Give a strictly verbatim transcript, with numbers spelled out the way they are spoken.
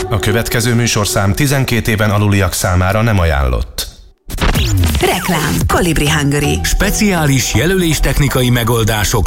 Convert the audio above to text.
A következő műsorszám tizenkét éven aluliak számára nem ajánlott. Reklám. Kolibri Hungary. Speciális jelöléstechnikai megoldások